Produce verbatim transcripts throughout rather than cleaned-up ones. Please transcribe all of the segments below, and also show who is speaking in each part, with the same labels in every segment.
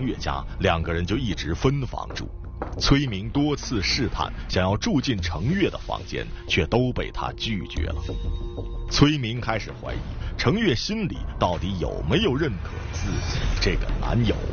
Speaker 1: 程月家，两个人就一直分房住。崔明多次试探想要住进程月的房间，却都被他拒绝了。崔明开始怀疑程月心里到底有没有认可自己这个男友。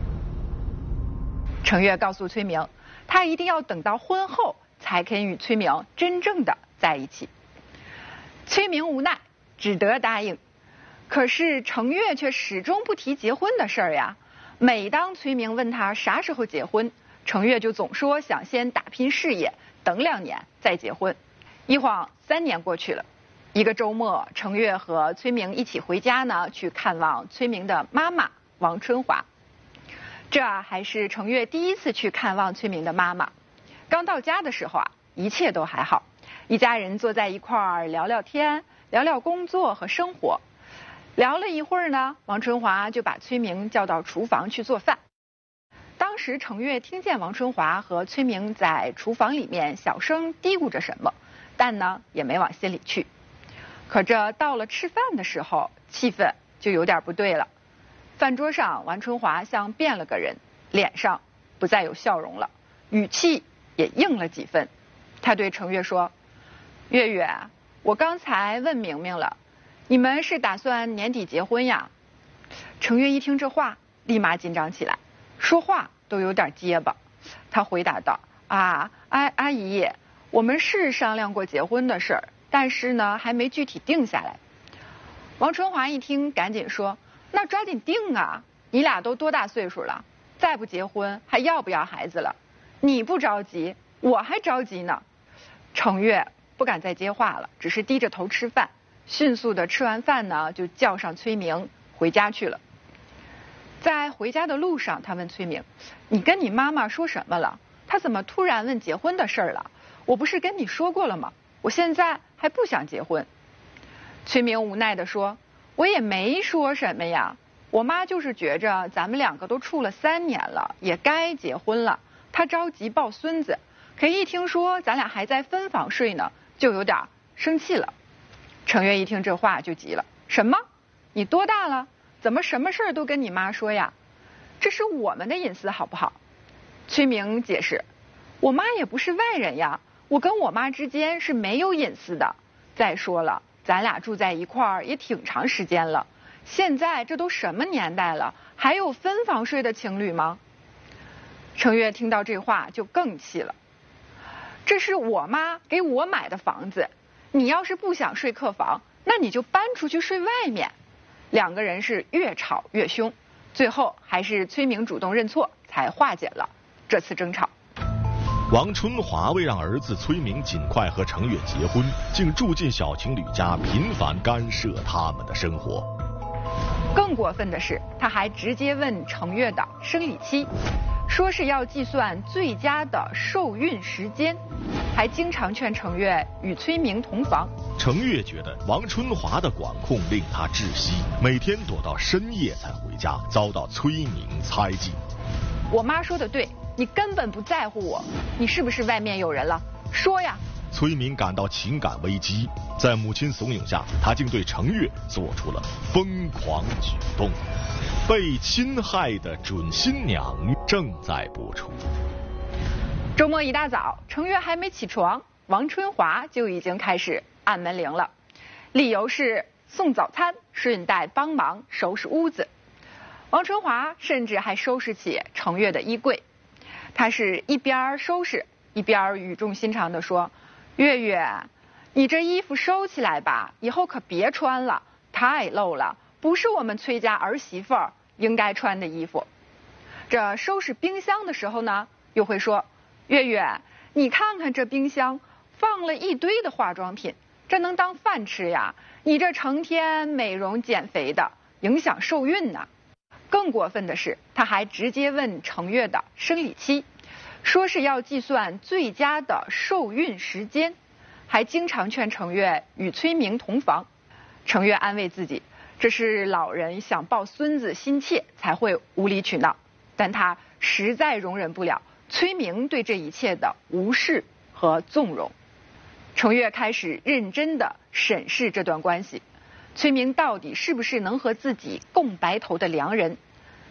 Speaker 2: 程月告诉崔明，他一定要等到婚后才肯与崔明真正的在一起。崔明无奈，只得答应。可是程月却始终不提结婚的事儿呀。每当崔明问他啥时候结婚，程月就总说想先打拼事业，等两年再结婚。一晃三年过去了，一个周末，程月和崔明一起回家呢，去看望崔明的妈妈王春华。这还是程月第一次去看望崔明的妈妈。刚到家的时候啊，一切都还好，一家人坐在一块儿聊聊天，聊聊工作和生活。聊了一会儿呢，王春华就把崔明叫到厨房去做饭。当时程月听见王春华和崔明在厨房里面小声嘀咕着什么，但呢也没往心里去。可这到了吃饭的时候，气氛就有点不对了。饭桌上，王春华像变了个人，脸上不再有笑容了，语气也硬了几分。他对程月说：“月月，我刚才问明明了，你们是打算年底结婚呀？”程月一听这话，立马紧张起来，说话都有点结巴。他回答道：“啊，阿阿姨，我们是商量过结婚的事儿，但是呢，还没具体定下来。”王春华一听，赶紧说：“那抓紧定啊！你俩都多大岁数了？再不结婚，还要不要孩子了？你不着急，我还着急呢。”程月不敢再接话了，只是低着头吃饭。迅速的吃完饭呢，就叫上崔明回家去了。在回家的路上，他问崔明：“你跟你妈妈说什么了？她怎么突然问结婚的事儿了？我不是跟你说过了吗？我现在还不想结婚。”崔明无奈地说：“我也没说什么呀，我妈就是觉着咱们两个都处了三年了，也该结婚了。她着急抱孙子，可一听说咱俩还在分房睡呢，就有点生气了。”程月一听这话就急了：“什么？你多大了？怎么什么事儿都跟你妈说呀？这是我们的隐私好不好？”崔明解释：“我妈也不是外人呀，我跟我妈之间是没有隐私的。再说了，咱俩住在一块儿也挺长时间了，现在这都什么年代了，还有分房睡的情侣吗？”程月听到这话就更气了：“这是我妈给我买的房子，你要是不想睡客房，那你就搬出去睡外面。”两个人是越吵越凶，最后还是崔明主动认错，才化解了这次争吵。
Speaker 1: 王春华为让儿子崔明尽快和程月结婚，竟住进小情侣家，频繁干涉他们的生活。
Speaker 2: 更过分的是，他还直接问程月的生理期，说是要计算最佳的受孕时间，还经常劝程月与崔明同房。
Speaker 1: 程月觉得王春华的管控令他窒息，每天躲到深夜才回家，遭到崔明猜忌。
Speaker 2: 我妈说的对，你根本不在乎我，你是不是外面有人了？说呀！
Speaker 1: 崔明感到情感危机，在母亲怂恿下，他竟对程月做出了疯狂举动。被侵害的准新娘正在播出。
Speaker 2: 周末一大早，程月还没起床，王春华就已经开始按门铃了，理由是送早餐，顺带帮忙收拾屋子。王春华甚至还收拾起程月的衣柜，他是一边收拾一边语重心长地说：“月月，你这衣服收起来吧，以后可别穿了，太露了，不是我们崔家儿媳妇儿应该穿的衣服。”这收拾冰箱的时候呢，又会说：“月月，你看看这冰箱放了一堆的化妆品，这能当饭吃呀？你这成天美容减肥的，影响受孕呢。”更过分的是，他还直接问程月的生理期，说是要计算最佳的受孕时间，还经常劝程月与崔明同房。程月安慰自己，这是老人想抱孙子心切才会无理取闹，但他实在容忍不了崔明对这一切的无视和纵容。程月开始认真地审视这段关系，崔明到底是不是能和自己共白头的良人？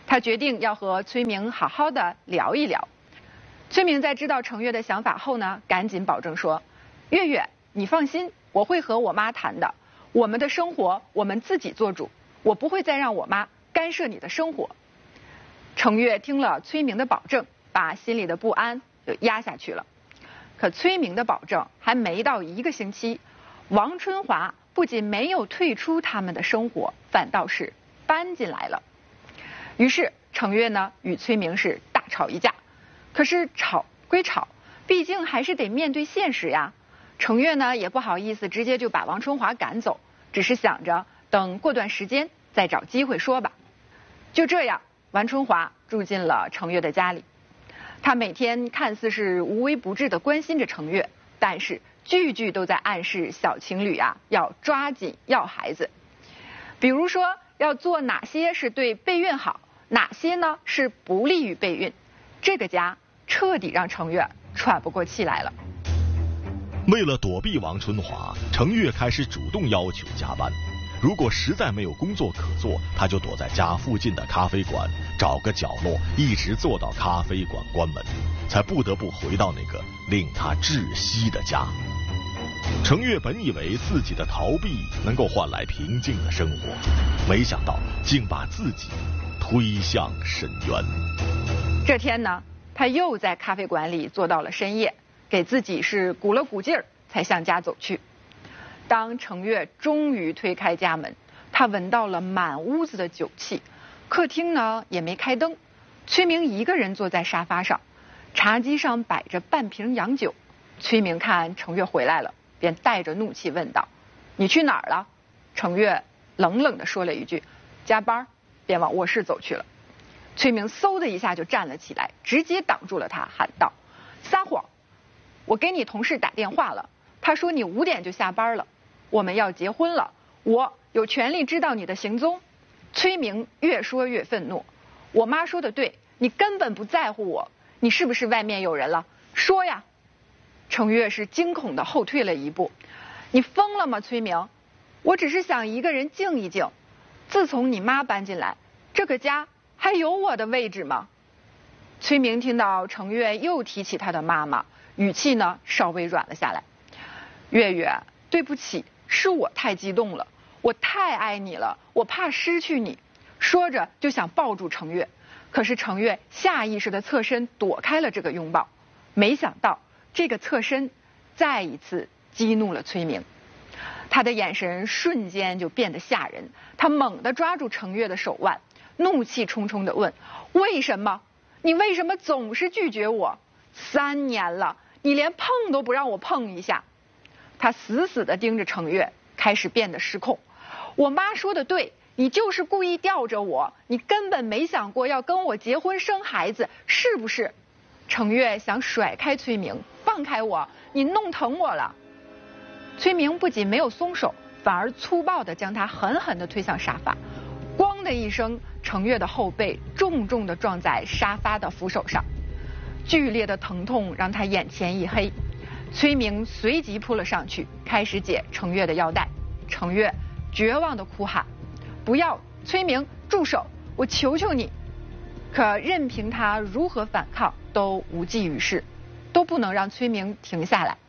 Speaker 2: 他决定要和崔明好好的聊一聊。崔明在知道程月的想法后呢，赶紧保证说：“月月，你放心，我会和我妈谈的。我们的生活我们自己做主，我不会再让我妈干涉你的生活。”程月听了崔明的保证，把心里的不安就压下去了。可崔明的保证还没到一个星期，王春华不仅没有退出他们的生活，反倒是搬进来了。于是程月呢与崔明是大吵一架。可是吵归吵，毕竟还是得面对现实呀。程月呢也不好意思直接就把王春华赶走，只是想着等过段时间再找机会说吧。就这样，王春华住进了程月的家里。他每天看似是无微不至地关心着程月，但是句句都在暗示小情侣啊要抓紧要孩子。比如说要做哪些是对备孕好，哪些呢是不利于备孕。这个家彻底让程月喘不过气来了。
Speaker 1: 为了躲避王春华，程月开始主动要求加班。如果实在没有工作可做，他就躲在家附近的咖啡馆，找个角落一直坐到咖啡馆关门，才不得不回到那个令他窒息的家。程月本以为自己的逃避能够换来平静的生活，没想到竟把自己推向深渊。
Speaker 2: 这天呢，他又在咖啡馆里坐到了深夜，给自己是鼓了鼓劲儿，才向家走去。当程月终于推开家门，他闻到了满屋子的酒气，客厅呢也没开灯，崔明一个人坐在沙发上，茶几上摆着半瓶洋酒。崔明看程月回来了，便带着怒气问道：“你去哪儿了？”程月冷冷地说了一句：“加班。”便往卧室走去了。崔明嗖的一下就站了起来，直接挡住了他，喊道：“撒谎！我给你同事打电话了，他说你五点就下班了，我们要结婚了，我有权利知道你的行踪。”崔明越说越愤怒：“我妈说的对，你根本不在乎我，你是不是外面有人了？说呀！”程月是惊恐的后退了一步：“你疯了吗，崔明？我只是想一个人静一静。自从你妈搬进来，这个家还有我的位置吗？”崔明听到程月又提起他的妈妈，语气呢稍微软了下来：“月月，对不起，是我太激动了，我太爱你了，我怕失去你。”说着就想抱住程月，可是程月下意识的侧身躲开了这个拥抱。没想到这个侧身再一次激怒了崔明，他的眼神瞬间就变得吓人，他猛地抓住程月的手腕，怒气冲冲地问：“为什么？你为什么总是拒绝我？三年了，你连碰都不让我碰一下。”他死死地盯着程月，开始变得失控：“我妈说的对，你就是故意吊着我，你根本没想过要跟我结婚生孩子，是不是？”程月想甩开崔明：“放开我，你弄疼我了。”崔明不仅没有松手，反而粗暴地将他狠狠地推向沙发。咣的一声，程月的后背重重地撞在沙发的扶手上，剧烈的疼痛让他眼前一黑。崔明随即扑了上去，开始解程月的腰带。程月绝望地哭喊：“不要，崔明，住手！我求求你！”可任凭他如何反抗都无济于事，都不能让崔明停下来。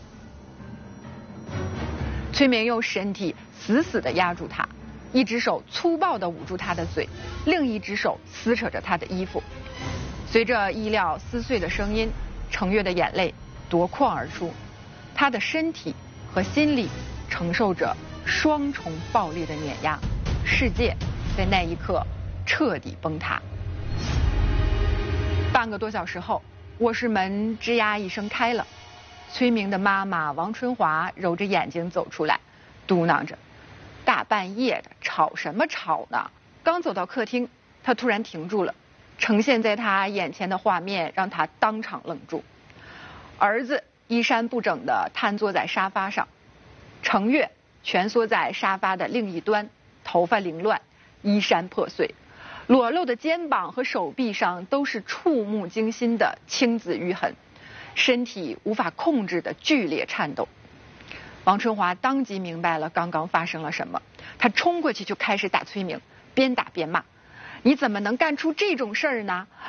Speaker 2: 崔明用身体死死地压住他，一只手粗暴地捂住他的嘴，另一只手撕扯着他的衣服。随着衣料撕碎的声音，程月的眼泪夺眶而出，他的身体和心理承受着双重暴力的碾压，世界在那一刻彻底崩塌。半个多小时后，卧室门吱呀一声开了，崔明的妈妈王春华揉着眼睛走出来，嘟囔着：“大半夜的吵什么吵呢？”刚走到客厅，他突然停住了，呈现在他眼前的画面让他当场愣住。儿子衣衫不整地瘫坐在沙发上，程月蜷缩在沙发的另一端，头发凌乱，衣衫破碎，裸露的肩膀和手臂上都是触目惊心的青紫淤痕，身体无法控制的剧烈颤抖。王春华当即明白了刚刚发生了什么，他冲过去就开始打崔明，边打边骂：“ 你怎么能干出这种事儿呢？